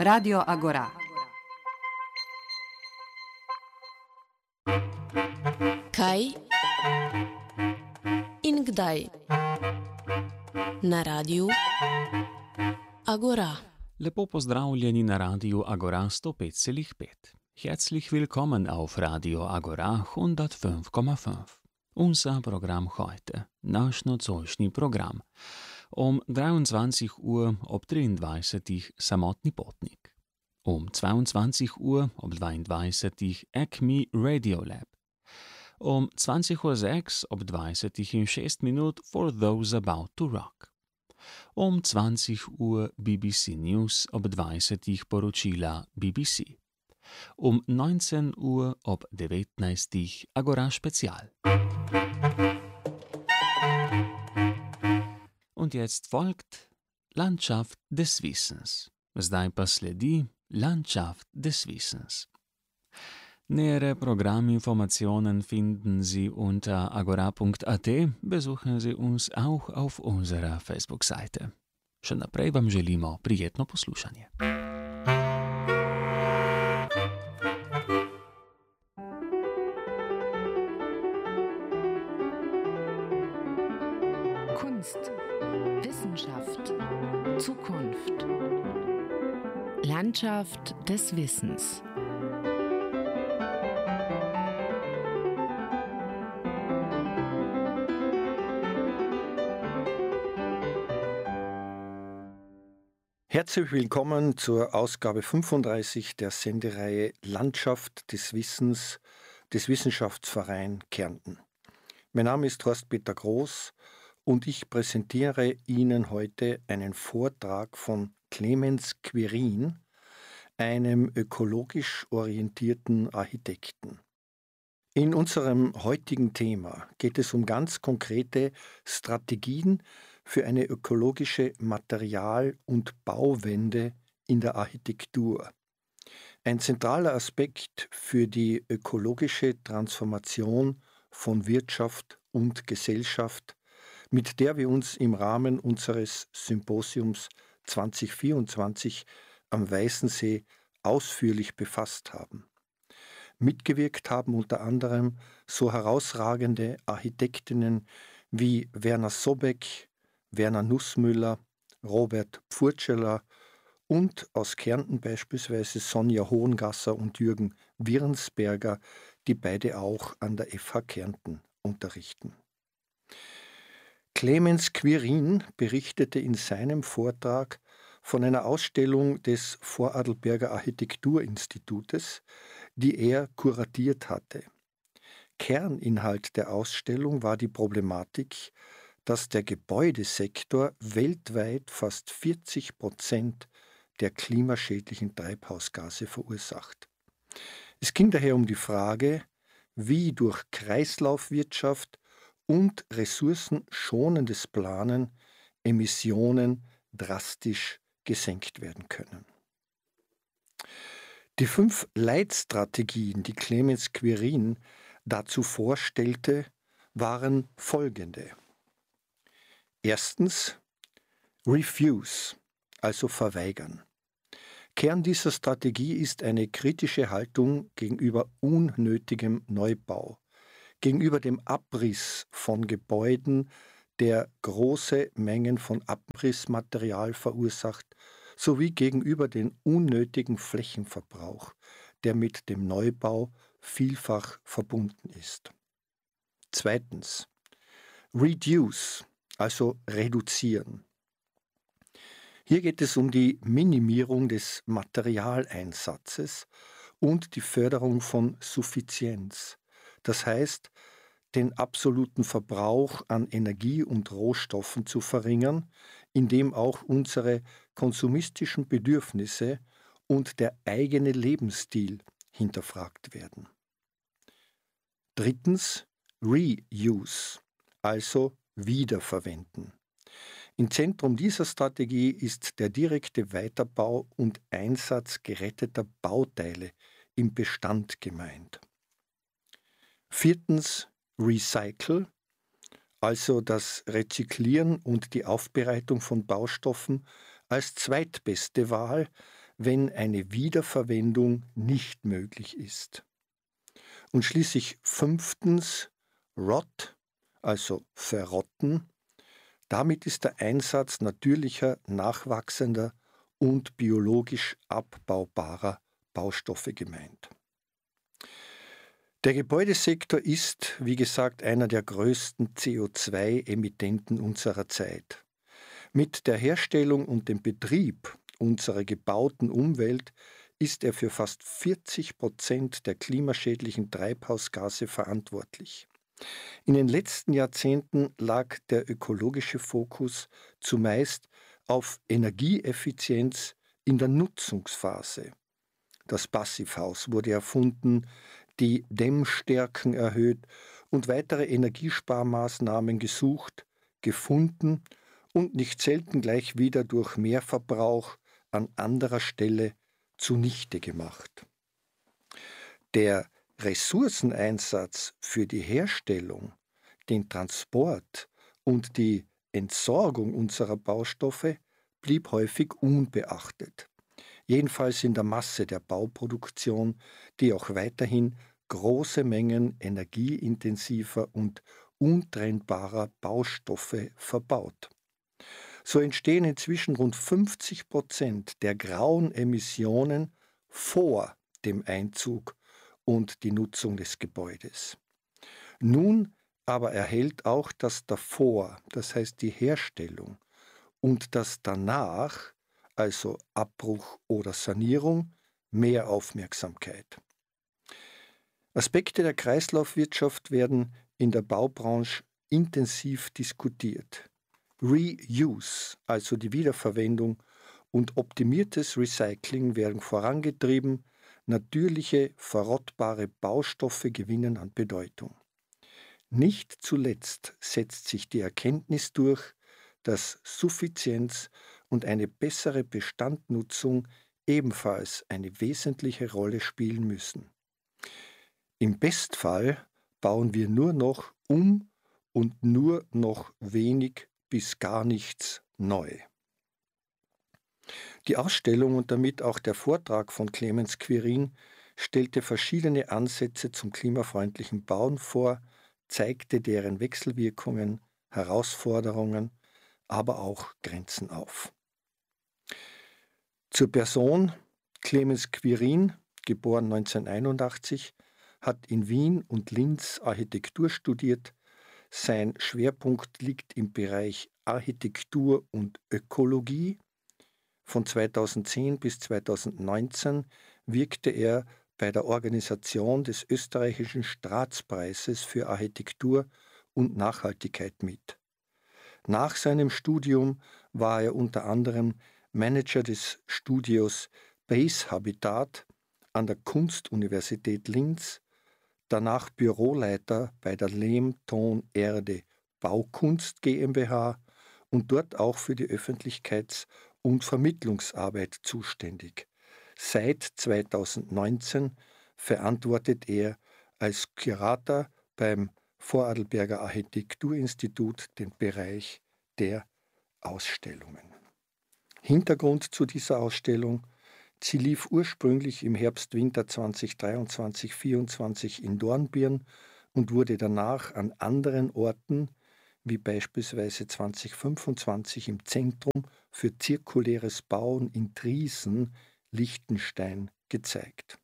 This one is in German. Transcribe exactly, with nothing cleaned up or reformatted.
Radio Agora. Kaj in kdaj na Radiu Agora. Lepo pozdravljeni na Radiu Agora sto pet celih pet. Herzlich willkommen auf Radio Agora hundertfünf Komma fünf. Unser Programm heute, naš nocojšnji program. Um dreiundzwanzig Uhr ob triindvajsetih Samotni potnik. Um zweiundzwanzig Uhr ob dvaindvajsetih Acme Radio Lab. Um zwanzig Uhr sechs ob dvajsetih in šest minut For Those About to Rock. Um zwanzig Uhr B B C News ob dvajsetih poročila B B C. Um neunzehn Uhr ob devetnajstih Agora Spezial. Und jetzt folgt Landschaft des Wissens. Zdaj pa sledi Landschaft des Wissens. Nähere Programminformationen finden Sie unter agora punkt at. Besuchen Sie uns auch auf unserer Facebook-Seite. Še naprej vam želimo prijetno poslušanje. Kunst, Wissenschaft, Zukunft. Landschaft des Wissens. Herzlich willkommen zur Ausgabe fünfunddreißig der Sendereihe Landschaft des Wissens des Wissenschaftsverein Kärnten. Mein Name ist Horst-Peter Groß und ich präsentiere Ihnen heute einen Vortrag von Clemens Quirin, einem ökologisch orientierten Architekten. In unserem heutigen Thema geht es um ganz konkrete Strategien für eine ökologische Material- und Bauwende in der Architektur. Ein zentraler Aspekt für die ökologische Transformation von Wirtschaft und Gesellschaft, mit der wir uns im Rahmen unseres Symposiums zwanzig vierundzwanzig am Weißensee ausführlich befasst haben. Mitgewirkt haben unter anderem so herausragende Architektinnen wie Werner Sobek, Werner Nussmüller, Robert Pfurtscheller und aus Kärnten beispielsweise Sonja Hohengasser und Jürgen Wirnsberger, die beide auch an der F H Kärnten unterrichten. Clemens Quirin berichtete in seinem Vortrag von einer Ausstellung des Vorarlberger Architekturinstitutes, die er kuratiert hatte. Kerninhalt der Ausstellung war die Problematik, dass der Gebäudesektor weltweit fast vierzig Prozent der klimaschädlichen Treibhausgase verursacht. Es ging daher um die Frage, wie durch Kreislaufwirtschaft und ressourcenschonendes Planen Emissionen drastisch gesenkt werden können. Die fünf Leitstrategien, die Clemens Quirin dazu vorstellte, waren folgende. Erstens, Refuse, also verweigern. Kern dieser Strategie ist eine kritische Haltung gegenüber unnötigem Neubau, gegenüber dem Abriss von Gebäuden, der große Mengen von Abrissmaterial verursacht, sowie gegenüber dem unnötigen Flächenverbrauch, der mit dem Neubau vielfach verbunden ist. Zweitens, Reduce, also reduzieren. Hier geht es um die Minimierung des Materialeinsatzes und die Förderung von Suffizienz, das heißt, den absoluten Verbrauch an Energie und Rohstoffen zu verringern, indem auch unsere konsumistischen Bedürfnisse und der eigene Lebensstil hinterfragt werden. Drittens, Reuse, also wiederverwenden. Im Zentrum dieser Strategie ist der direkte Weiterbau und Einsatz geretteter Bauteile im Bestand gemeint. Viertens, Recycle, also das Rezyklieren und die Aufbereitung von Baustoffen als zweitbeste Wahl, wenn eine Wiederverwendung nicht möglich ist. Und schließlich fünftens Rot, also verrotten. Damit ist der Einsatz natürlicher, nachwachsender und biologisch abbaubarer Baustoffe gemeint. Der Gebäudesektor ist, wie gesagt, einer der größten C O zwei Emittenten unserer Zeit. Mit der Herstellung und dem Betrieb unserer gebauten Umwelt ist er für fast vierzig Prozent der klimaschädlichen Treibhausgase verantwortlich. In den letzten Jahrzehnten lag der ökologische Fokus zumeist auf Energieeffizienz in der Nutzungsphase. Das Passivhaus wurde erfunden, die Dämmstärken erhöht und weitere Energiesparmaßnahmen gesucht, gefunden und nicht selten gleich wieder durch Mehrverbrauch an anderer Stelle zunichte gemacht. Der Ressourceneinsatz für die Herstellung, den Transport und die Entsorgung unserer Baustoffe blieb häufig unbeachtet. Jedenfalls in der Masse der Bauproduktion, die auch weiterhin große Mengen energieintensiver und untrennbarer Baustoffe verbaut. So entstehen inzwischen rund fünfzig Prozent der grauen Emissionen vor dem Einzug und die Nutzung des Gebäudes. Nun aber erhält auch das davor, das heißt die Herstellung, und das danach, also Abbruch oder Sanierung, mehr Aufmerksamkeit. Aspekte der Kreislaufwirtschaft werden in der Baubranche intensiv diskutiert. Reuse, also die Wiederverwendung, und optimiertes Recycling werden vorangetrieben. Natürliche, verrottbare Baustoffe gewinnen an Bedeutung. Nicht zuletzt setzt sich die Erkenntnis durch, dass Suffizienz und eine bessere Bestandnutzung ebenfalls eine wesentliche Rolle spielen müssen. Im Bestfall bauen wir nur noch um und nur noch wenig bis gar nichts neu. Die Ausstellung und damit auch der Vortrag von Clemens Quirin stellte verschiedene Ansätze zum klimafreundlichen Bauen vor, zeigte deren Wechselwirkungen, Herausforderungen, aber auch Grenzen auf. Zur Person: Clemens Quirin, geboren neunzehnhunderteinundachtzig, hat in Wien und Linz Architektur studiert. Sein Schwerpunkt liegt im Bereich Architektur und Ökologie. Von zweitausendzehn bis zweitausendneunzehn wirkte er bei der Organisation des österreichischen Staatspreises für Architektur und Nachhaltigkeit mit. Nach seinem Studium war er unter anderem Manager des Studios Base Habitat an der Kunstuniversität Linz, danach Büroleiter bei der Lehm, Ton, Erde Baukunst GmbH und dort auch für die Öffentlichkeits- und Vermittlungsarbeit zuständig. Seit zweitausendneunzehn verantwortet er als Kurator beim Vorarlberger Architekturinstitut den Bereich der Ausstellungen. Hintergrund zu dieser Ausstellung: Sie lief ursprünglich im Herbst-Winter zweitausenddreiundzwanzig vierundzwanzig in Dornbirn und wurde danach an anderen Orten, wie beispielsweise zweitausendfünfundzwanzig im Zentrum für zirkuläres Bauen in Triesen, Liechtenstein, gezeigt.